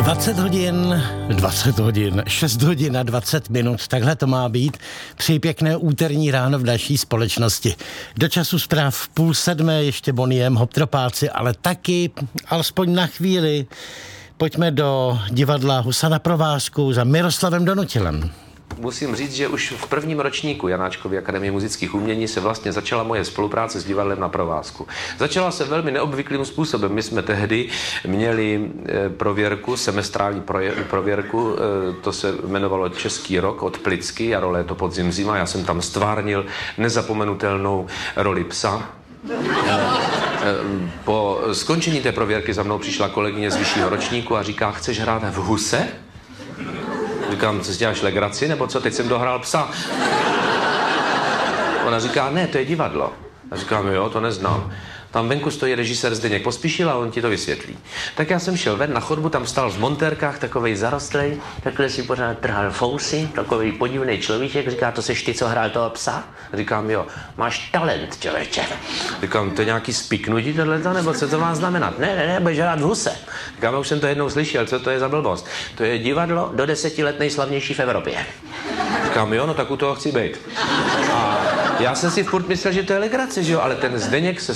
20 hodin, 6 hodin a 20 minut, takhle to má být. Přeji pěkné úterní ráno v naší společnosti. Do času zpráv v 6:30 ještě Boniem, Hoptropáci, ale taky, alespoň na chvíli, pojďme do divadla Husa na provázku za Miroslavem Donutilem. Musím říct, že už v prvním ročníku Janáčkovy akademie muzických umění se vlastně začala moje spolupráce s divadlem na provázku. Začala se velmi neobvyklým způsobem. My jsme tehdy měli prověrku, semestrální prověrku, to se jmenovalo Český rok od Plicky, jaro, léto, podzim, zima. Já jsem tam stvárnil nezapomenutelnou roli psa. Po skončení té prověrky za mnou přišla kolegyně z vyššího ročníku a říká, chceš hrát v Huse? Říkám, co si děláš legraci, nebo co, teď jsem dohrál psa. Ona říká, ne, to je divadlo. A říkám, jo, to neznám. Tam venku stojí režisér Zdeněk Pospíšil a on ti to vysvětlí. Tak já jsem šel ven na chodbu, tam stál v montérkách takovej zarostlej, takhle si pořád trhal fousy, takovej podivný človíček, říká, to seš ty, co hrál toho psa? Říkám, jo, máš talent, člověče. Říkám, to je nějaký spiknutí tohleto, nebo co to má znamenat? Ne, budeš hrát v Huse. Říkám, já už jsem to jednou slyšel, co to je za blbost? To je divadlo do 10 let nejslavnější v Evropě. Říkám, jo, no tak u toho chci být. A já jsem si furt myslel, že to je legrace, že jo, ale ten Zdeněk se